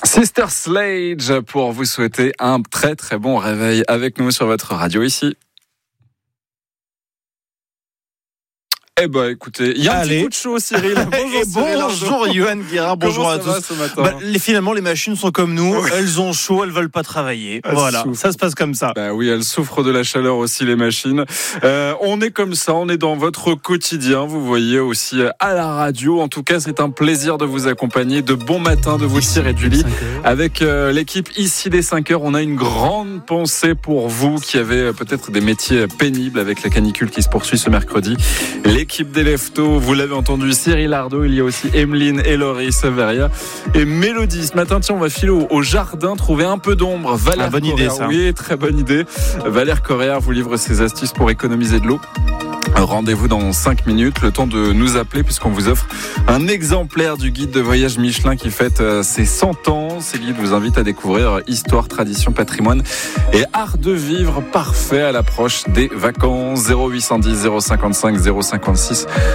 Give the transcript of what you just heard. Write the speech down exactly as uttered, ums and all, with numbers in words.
Sister Sledge pour vous souhaiter un très très bon réveil avec nous sur votre radio ici. Eh ben, écoutez, il y a un Allez. petit coup de chaud, Cyril. Bonjour, Et bonjour, Yohan Guérin, bonjour Comment à ça tous. va ce matin Bah, les, finalement, les machines sont comme nous. Oui. Elles ont chaud, elles veulent pas travailler. Elles voilà, souffrent. ça se passe comme ça. Bah oui, elles souffrent de la chaleur aussi, les machines. Euh, on est comme ça, on est dans votre quotidien. Vous voyez aussi à la radio. En tout cas, c'est un plaisir de vous accompagner. De bon matin, de vous tirer du lit. Avec euh, l'équipe ici des cinq heures, on a une grande pensée pour vous qui avez euh, peut-être des métiers pénibles avec la canicule qui se poursuit ce mercredi. L'équipe des Leftos, vous l'avez entendu, Cyril Ardo, il y a aussi Emeline et Laurie Severia et Mélodie. Ce matin, tiens, on va filer au, au jardin, trouver un peu d'ombre. Valère Ah, bonne Correa, idée, ça. Oui, très bonne idée. Valère Correa vous livre ses astuces pour économiser de l'eau. Rendez-vous dans cinq minutes, le temps de nous appeler puisqu'on vous offre un exemplaire du guide de voyage Michelin qui fête ses cent ans. Ces guides vous invitent à découvrir histoire, tradition, patrimoine et art de vivre parfait à l'approche des vacances. zéro huit cent dix, zéro cinquante-cinq, zéro cinquante-six